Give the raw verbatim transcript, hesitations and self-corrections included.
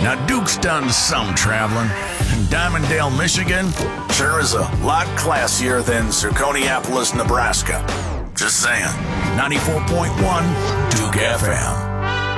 Now, Duke's done some traveling. And Diamonddale, Michigan sure is a lot classier than Zirconiapolis, Nebraska. Just saying. ninety-four point one Duke F M.